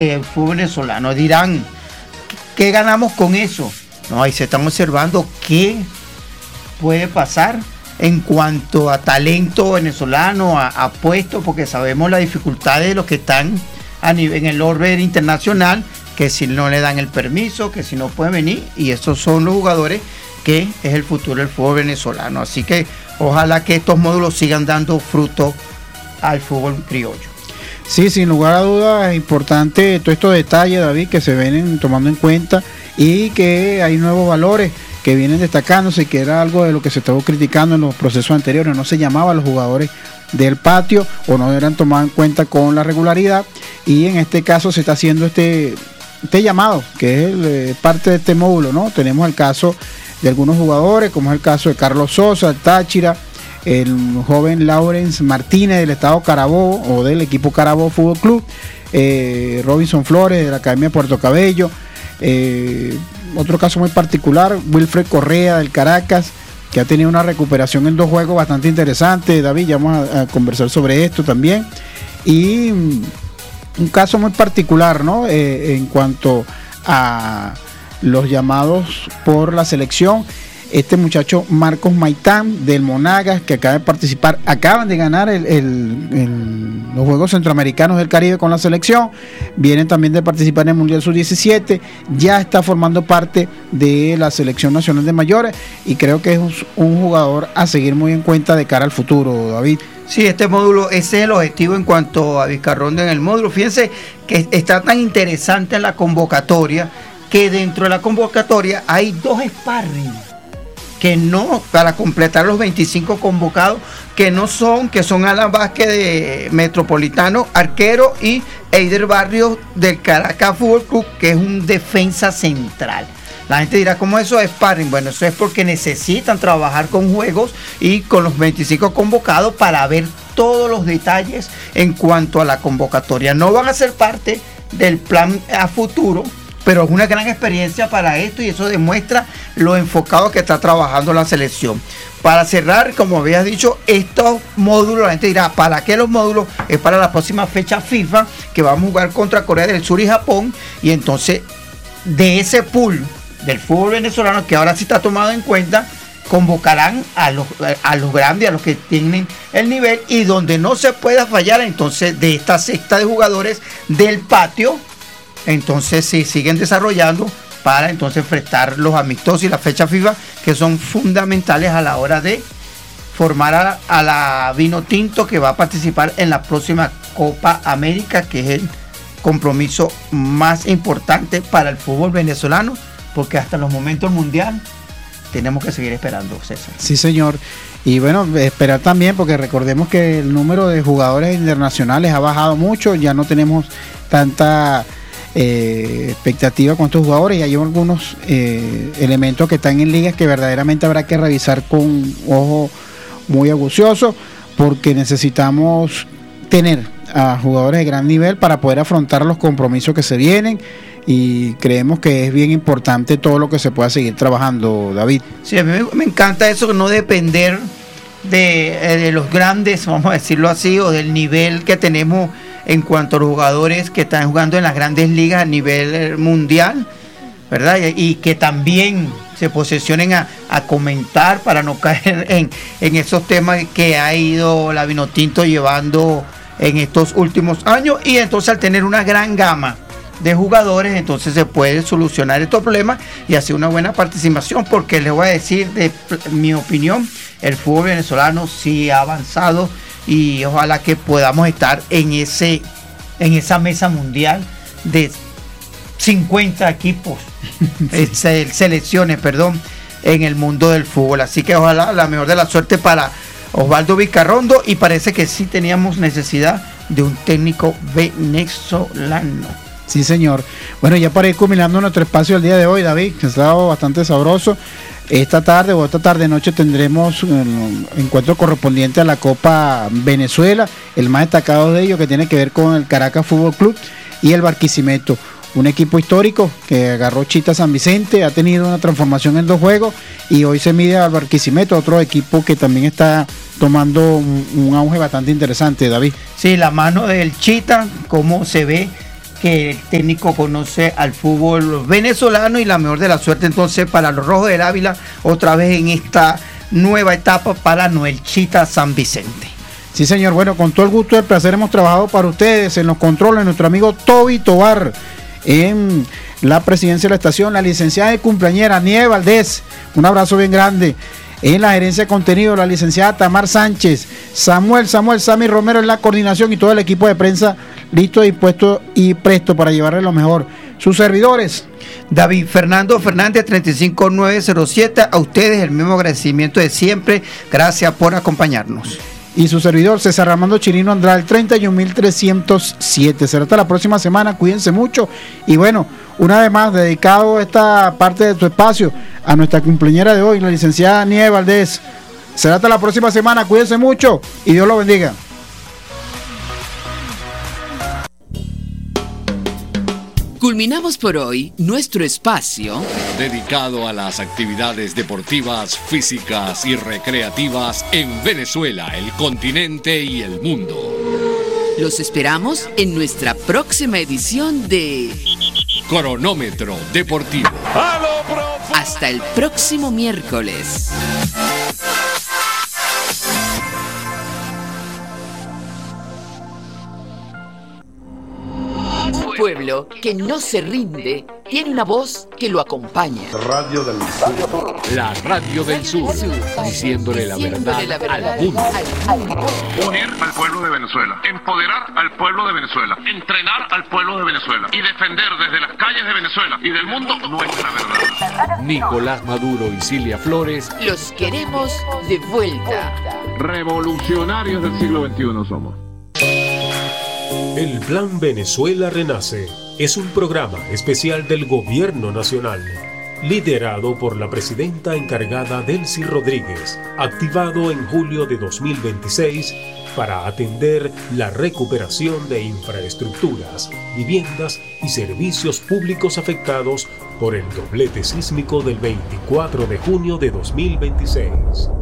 el fútbol venezolano. Dirán, ¿qué ganamos con eso? No, ahí se están observando qué puede pasar en cuanto a talento venezolano, a puestos, porque sabemos las dificultades de los que están a nivel, en el orden internacional, que si no le dan el permiso, que si no pueden venir, y esos son los jugadores que es el futuro del fútbol venezolano. Así que ojalá que estos módulos sigan dando fruto al fútbol criollo. Sí, sin lugar a dudas es importante todos estos detalles, David, que se vienen tomando en cuenta y que hay nuevos valores que vienen destacándose, que era algo de lo que se estaba criticando en los procesos anteriores. No se llamaba a los jugadores del patio o no eran tomados en cuenta con la regularidad, y en este caso se está haciendo este llamado, que es parte de este módulo, ¿no? Tenemos el caso de algunos jugadores, como es el caso de Carlos Sosa, el Táchira, el joven Lawrence Martínez del estado Carabobo o del equipo Carabobo Fútbol Club, Robinson Flores de la Academia de Puerto Cabello, otro caso muy particular, Wilfred Correa del Caracas, que ha tenido una recuperación en 2 juegos bastante interesante. David, ya vamos a conversar sobre esto también. Y un caso muy particular, ¿no? En cuanto a los llamados por la selección, este muchacho Marcos Maitán del Monagas, que acaba de participar, acaban de ganar los Juegos Centroamericanos del Caribe con la selección, vienen también de participar en el Mundial Sub-17, ya está formando parte de la Selección Nacional de Mayores, y creo que es un jugador a seguir muy en cuenta de cara al futuro, David. Sí, este módulo, ese es el objetivo en cuanto a Vizcarrondo en el módulo. Fíjense que está tan interesante la convocatoria, que dentro de la convocatoria hay 2 sparring que no, para completar los 25 convocados, que son Alan Vázquez de Metropolitano, arquero, y Eider Barrios del Caracas Fútbol Club, que es un defensa central. La gente dirá, ¿cómo eso es sparring? Bueno, eso es porque necesitan trabajar con juegos y con los 25 convocados para ver todos los detalles en cuanto a la convocatoria. No van a ser parte del plan a futuro, pero es una gran experiencia para esto, y eso demuestra lo enfocado que está trabajando la selección. Para cerrar, como habías dicho, estos módulos, la gente dirá, ¿para qué los módulos? Es para la próxima fecha FIFA, que vamos a jugar contra Corea del Sur y Japón, y entonces de ese pool del fútbol venezolano, que ahora sí está tomado en cuenta, convocarán a los grandes, a los que tienen el nivel, y donde no se pueda fallar, entonces de esta sexta de jugadores del patio, entonces se siguen desarrollando para entonces enfrentar los amistosos y la fecha FIFA, que son fundamentales a la hora de formar a la Vinotinto, que va a participar en la próxima Copa América, que es el compromiso más importante para el fútbol venezolano, porque hasta los momentos mundial tenemos que seguir esperando, César. Sí, señor. Y bueno, esperar también, porque recordemos que el número de jugadores internacionales ha bajado mucho, ya no tenemos tanta expectativa con estos jugadores, y hay algunos elementos que están en ligas que verdaderamente habrá que revisar con un ojo muy agucioso, porque necesitamos tener a jugadores de gran nivel para poder afrontar los compromisos que se vienen, y creemos que es bien importante todo lo que se pueda seguir trabajando, David. Sí, a mí me encanta eso, no depender de los grandes, vamos a decirlo así, o del nivel que tenemos en cuanto a los jugadores que están jugando en las grandes ligas a nivel mundial, ¿verdad? Y que también se posesionen a comentar, para no caer en esos temas que ha ido la Vinotinto llevando en estos últimos años, y entonces al tener una gran gama de jugadores, entonces se puede solucionar estos problemas y hacer una buena participación, porque les voy a decir, de mi opinión, el fútbol venezolano sí ha avanzado, y ojalá que podamos estar en esa mesa mundial de 50 equipos, selecciones, en el mundo del fútbol. Así que ojalá la mejor de la suerte para Osvaldo Vizcarrondo, y parece que sí teníamos necesidad de un técnico venezolano. Sí, señor. Bueno, ya para ir culminando nuestro espacio el día de hoy, David, que ha estado bastante sabroso. Esta tarde noche tendremos un encuentro correspondiente a la Copa Venezuela, el más destacado de ellos, que tiene que ver con el Caracas Fútbol Club y el Barquisimeto, un equipo histórico que agarró Chita San Vicente, ha tenido una transformación en 2 juegos, y hoy se mide al Barquisimeto, otro equipo que también está tomando un auge bastante interesante, David. Sí, la mano del Chita, cómo se ve que el técnico conoce al fútbol venezolano, y la mejor de la suerte entonces para los Rojos del Ávila, otra vez en esta nueva etapa para Noel Chita San Vicente. Sí, señor. Bueno, con todo el gusto y el placer hemos trabajado para ustedes en los controles, nuestro amigo Toby Tobar, en la presidencia de la estación, la licenciada de cumpleañera Nieve Valdés, un abrazo bien grande. En la gerencia de contenido, la licenciada Tamar Sánchez, Sammy Romero en la coordinación, y todo el equipo de prensa listo, dispuesto y presto para llevarle lo mejor. Sus servidores: David Fernando Fernández, 35907. A ustedes el mismo agradecimiento de siempre. Gracias por acompañarnos. Y su servidor César Armando Chirino Andrade, 31307. Será hasta la próxima semana. Cuídense mucho. Y bueno, una vez más, dedicado esta parte de tu espacio a nuestra cumpleañera de hoy, la licenciada Nieve Valdés. Será hasta la próxima semana. Cuídense mucho y Dios los bendiga. Culminamos por hoy nuestro espacio dedicado a las actividades deportivas, físicas y recreativas en Venezuela, el continente y el mundo. Los esperamos en nuestra próxima edición de Cronómetro Deportivo. Hasta el próximo miércoles. Pueblo que no se rinde tiene una voz que lo acompaña. Radio del Sur. La Radio del Sur, diciéndole la verdad al mundo. Unir al pueblo de Venezuela, empoderar al pueblo de Venezuela, entrenar al pueblo de Venezuela y defender desde las calles de Venezuela y del mundo nuestra verdad. Nicolás Maduro y Cilia Flores. Los queremos de vuelta. Revolucionarios del siglo XXI somos. El Plan Venezuela Renace es un programa especial del Gobierno Nacional, liderado por la presidenta encargada Delcy Rodríguez, activado en julio de 2026 para atender la recuperación de infraestructuras, viviendas y servicios públicos afectados por el doblete sísmico del 24 de junio de 2026.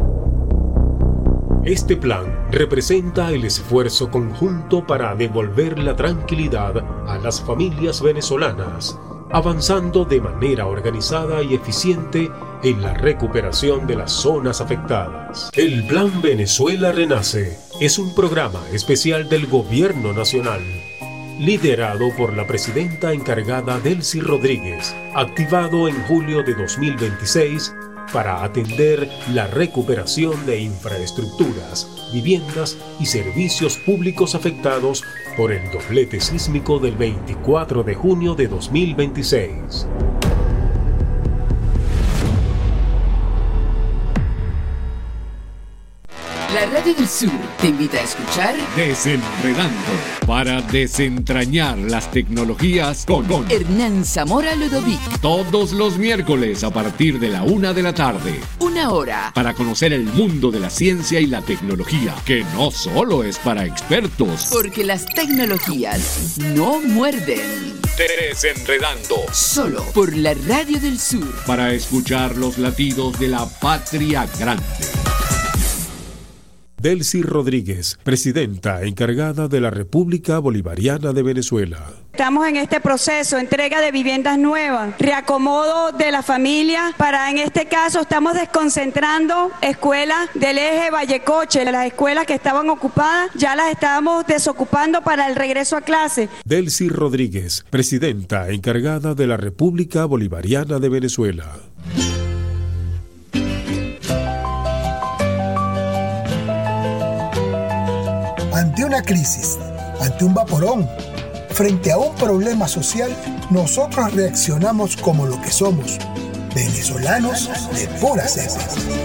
Este plan representa el esfuerzo conjunto para devolver la tranquilidad a las familias venezolanas, avanzando de manera organizada y eficiente en la recuperación de las zonas afectadas. El Plan Venezuela Renace es un programa especial del Gobierno Nacional, liderado por la presidenta encargada Delcy Rodríguez, activado en julio de 2026 para atender la recuperación de infraestructuras, viviendas y servicios públicos afectados por el doblete sísmico del 24 de junio de 2026. La Radio del Sur te invita a escuchar Desenredando, para desentrañar las tecnologías con Hernán Zamora Ludovic. Todos los miércoles a partir de la 1 de la tarde. 1 hora. Para conocer el mundo de la ciencia y la tecnología, que no solo es para expertos. Porque las tecnologías no muerden. Desenredando. Solo por la Radio del Sur. Para escuchar los latidos de la patria grande. Delcy Rodríguez, presidenta encargada de la República Bolivariana de Venezuela. Estamos en este proceso, entrega de viviendas nuevas, reacomodo de la familia. En este caso estamos desconcentrando escuelas del eje Vallecoche. Las escuelas que estaban ocupadas ya las estamos desocupando para el regreso a clase. Delcy Rodríguez, presidenta encargada de la República Bolivariana de Venezuela. Ante una crisis, ante un vaporón, frente a un problema social, nosotros reaccionamos como lo que somos, venezolanos de pura cepa.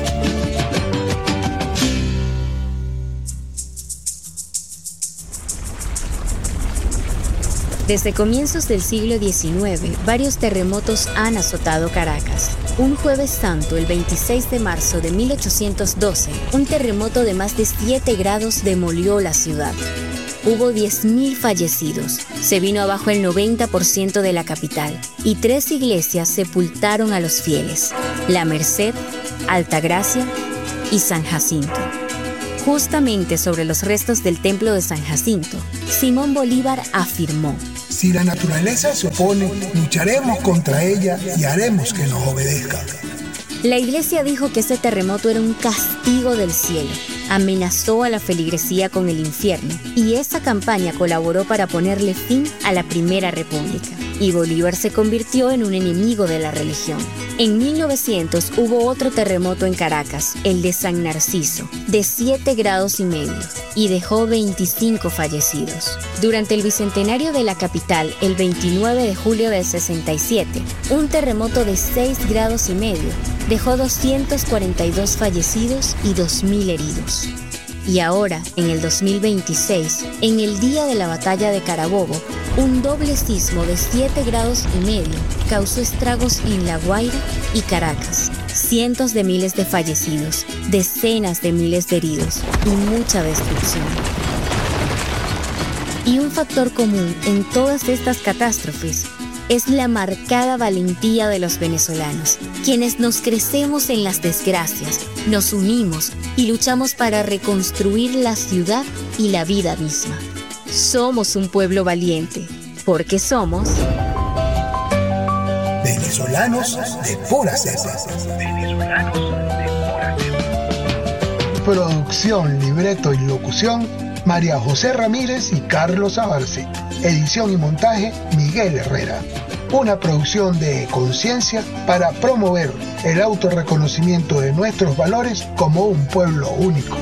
Desde comienzos del siglo XIX, varios terremotos han azotado Caracas. Un jueves santo, el 26 de marzo de 1812, un terremoto de más de 7 grados demolió la ciudad. Hubo 10.000 fallecidos, se vino abajo el 90% de la capital y 3 iglesias sepultaron a los fieles: La Merced, Altagracia y San Jacinto. Justamente sobre los restos del templo de San Jacinto, Simón Bolívar afirmó: Si la naturaleza se opone, lucharemos contra ella y haremos que nos obedezca. La iglesia dijo que ese terremoto era un castigo del cielo, amenazó a la feligresía con el infierno, y esa campaña colaboró para ponerle fin a la Primera República, y Bolívar se convirtió en un enemigo de la religión. En 1900 hubo otro terremoto en Caracas, el de San Narciso, de 7,5 grados, y dejó 25 fallecidos. Durante el bicentenario de la capital, el 29 de julio del 67, un terremoto de 6,5 grados dejó 242 fallecidos y 2.000 heridos. Y ahora, en el 2026, en el día de la batalla de Carabobo, un doble sismo de 7,5 grados causó estragos en La Guaira y Caracas. Cientos de miles de fallecidos, decenas de miles de heridos y mucha destrucción. Y un factor común en todas estas catástrofes es la marcada valentía de los venezolanos, quienes nos crecemos en las desgracias, nos unimos y luchamos para reconstruir la ciudad y la vida misma. Somos un pueblo valiente, porque somos venezolanos de pura cepa. Producción, libreto y locución, María José Ramírez y Carlos Abarce. Edición y montaje, Miguel Herrera. Una producción de Conciencia para promover el autorreconocimiento de nuestros valores como un pueblo único.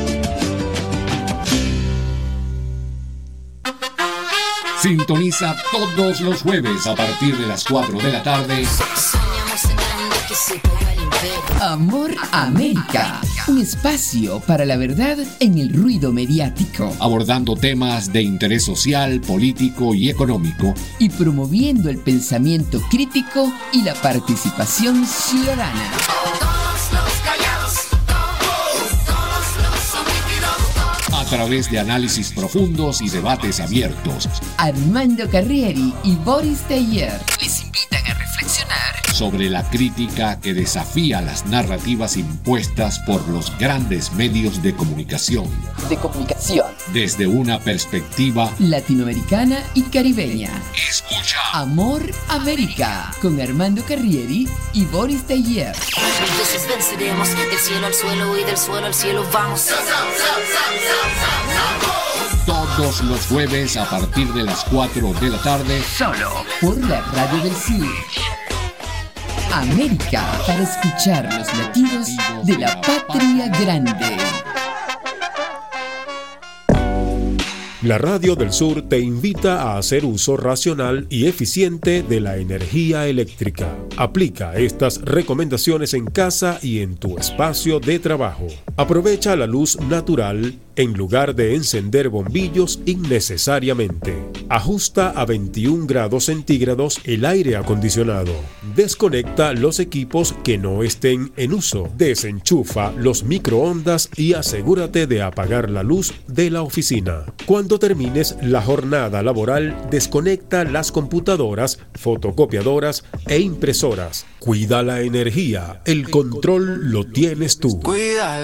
Sintoniza todos los jueves a partir de las 4 de la tarde. Amor América, un espacio para la verdad en el ruido mediático, Abordando temas de interés social, político y económico. y promoviendo el pensamiento crítico y la participación ciudadana. A través de análisis profundos y debates abiertos Armando Carrieri y Boris Teller les invitan a reflexionar sobre la crítica que desafía las narrativas impuestas por los grandes medios de comunicación desde una perspectiva latinoamericana y caribeña. Escucha Amor América con Armando Carrieri y Boris Teller. Entonces venceremos del cielo al suelo y del suelo al cielo vamos. todos los jueves a partir de las 4 de la tarde, Solo por la Radio del Sur. América, para escuchar los latidos de la patria grande. La Radio del Sur te invita a hacer uso racional y eficiente de la energía eléctrica. Aplica estas recomendaciones en casa y en tu espacio de trabajo. Aprovecha la luz natural en lugar de encender bombillos innecesariamente. Ajusta a 21 grados centígrados el aire acondicionado. Desconecta los equipos que no estén en uso. Desenchufa los microondas y asegúrate de apagar la luz de la oficina. Cuando termines la jornada laboral, desconecta las computadoras, fotocopiadoras e impresoras. Cuida la energía. El control lo tienes tú.